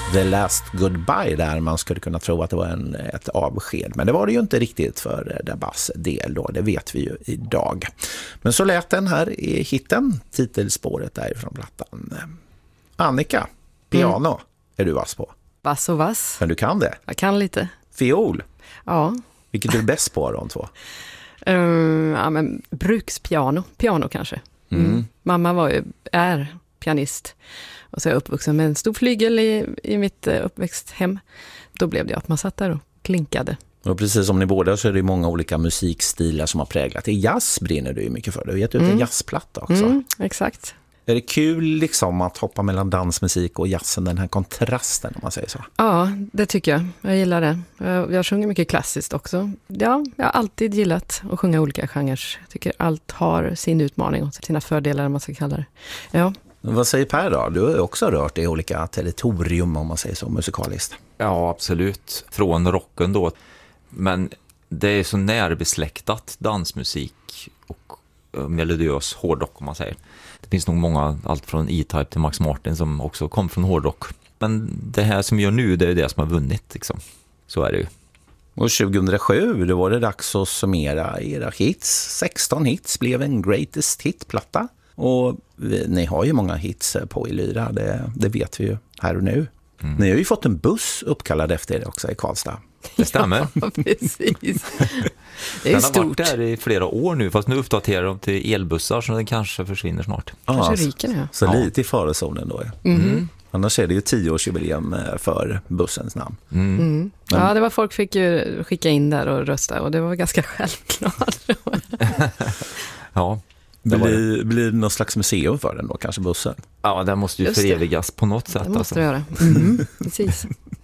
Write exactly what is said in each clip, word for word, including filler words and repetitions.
The Last Goodbye där man skulle kunna tro att det var en, ett avsked. Men det var det ju inte riktigt för Dabas del då, det vet vi ju idag. Men så lät den här i hitten, titelspåret därifrån plattan. Annika, piano mm. är du vass på? Vass och vass. Men du kan det? Jag kan lite. Fiol? Ja. Vilket är du bäst på de två? Um, ja, men brukspiano. Piano kanske. Mm. Mm. Mamma var ju, är pianist. Och så är jag uppvuxen med en stor flygel i, i mitt uppväxthem. Då blev det att man satt där och klinkade. Och precis som ni båda så är det många olika musikstilar som har präglat. I jazz brinner du ju mycket för. Du har gett ut mm. en jazzplatta också. Mm, exakt. Är det kul liksom att hoppa mellan dansmusik och jazzen, den här kontrasten om man säger så? Ja, det tycker jag. Jag gillar det. Jag, jag sjunger mycket klassiskt också. Ja, jag har alltid gillat att sjunga olika genrer. Jag tycker allt har sin utmaning och sina fördelar om man ska kalla det. Ja. Vad säger Per då? Du har ju också rört i olika territorium om man säger så, musikaliskt. Ja, absolut. Från rocken då. Men det är så närbesläktat dansmusik och melodiös hårdrock om man säger. Det finns nog många, allt från E-Type till Max Martin som också kom från hårdrock. Men det här som vi gör nu, det är det som har vunnit liksom. Så är det ju. Och tjugohundrasju, då var det dags att summera era hits. sexton hits blev en greatest hit-platta. Och vi, ni har ju många hits på Ilyra, det, det vet vi ju här och nu. Mm. Ni har ju fått en buss uppkallad efter er också i Karlstad. Det stämmer. Ja, precis. Det är den stort. har varit där i flera år nu, fast nu uppdaterar de till elbussar så den kanske försvinner snart. Kanske ah, ryker nu. Så ja. lite i farozonen då. Ja. Mm. Annars är det ju tioårsjubileum för bussens namn. Mm. Mm. Ja, det var folk fick ju skicka in där och rösta och det var ganska självklart. Ja. Blir det. blir det någon slags museum för den då, kanske bussen? Ja, den måste ju förevigas på något sätt. Det måste alltså. det göra. Mm. Precis.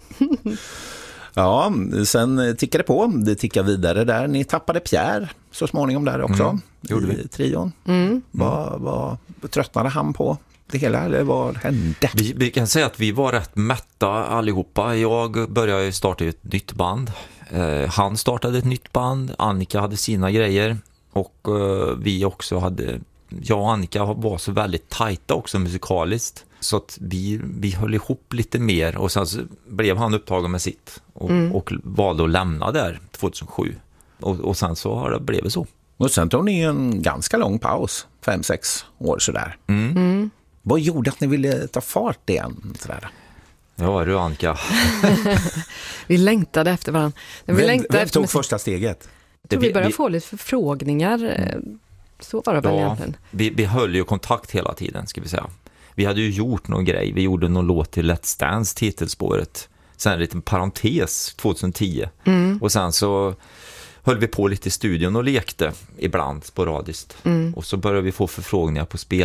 Ja, sen tickade det på. Det tickar vidare där. Ni tappade Pierre så småningom där också. Mm, gjorde vi. I trion. Mm. Vad, vad tröttnade han på det hela eller vad hände? Vi, vi kan säga att vi var rätt mätta allihopa. Jag började starta ett nytt band. Eh, han startade ett nytt band. Annika hade sina grejer. Och eh, vi också hade... Jag och Annika var så väldigt tajta också musikaliskt. Så att vi, vi höll ihop lite mer. Och sen så blev han upptagen med sitt. Och, mm. och valde att lämna där tjugohundrasju. Och, och sen så har det blivit så. Och sen tog ni en ganska lång paus. Fem, sex år sådär. Mm. Mm. Vad gjorde att ni ville ta fart igen? Sådär? Ja, du Annika. Vi längtade efter varandra. Vi vem längtade vem efter tog första steget? Det vi började vi, få lite förfrågningar. Så var det väl ja, egentligen. Vi, vi höll ju kontakt hela tiden, ska vi säga. Vi hade ju gjort någon grej. Vi gjorde någon låt till Let's Dance, titelspåret. Sen en liten parentes tjugohundratio. Mm. Och sen så höll vi på lite i studion och lekte ibland sporadiskt. Mm. Och så började vi få förfrågningar på spel.